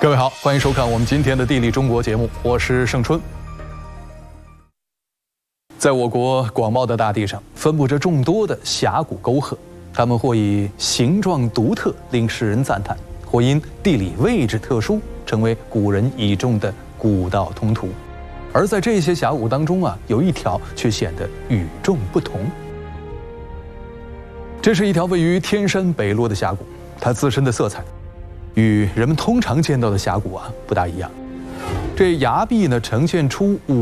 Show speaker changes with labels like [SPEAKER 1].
[SPEAKER 1] 各位好，欢迎收看我们今天的《地理中国》节目，我是盛春。在我国广袤的大地上，分布着众多的峡谷沟壑，它们或以形状独特令世人赞叹，或因地理位置特殊，成为古人倚重的古道通途。而在这些峡谷当中有一条却显得与众不同。这是一条位于天山北麓的峡谷，它自身的色彩与人们通常见到的峡谷不大一样。这崖壁呢呈现出